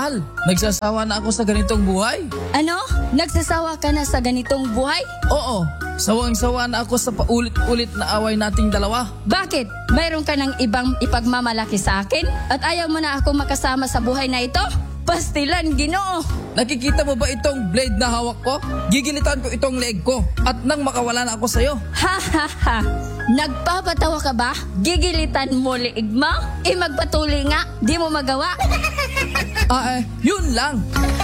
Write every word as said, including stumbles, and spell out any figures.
Mahal, nagsasawa na ako sa ganitong buhay. Ano? Nagsasawa ka na sa ganitong buhay? Oo, sawang-sawa na ako sa paulit-ulit na away nating dalawa. Bakit? Mayroon ka ng ibang ipagmamalaki sa akin? At ayaw mo na ako makasama sa buhay na ito? Pastilan, Ginoo! Nakikita mo ba itong blade na hawak ko? Gigilitan ko itong leeg ko at nang makawala na ako sa'yo. Ha ha ha! Nagpapatawa ka ba? Gigilitan mo liig mo? Eh magpatuloy nga, di mo magawa. Ah eh, yun lang.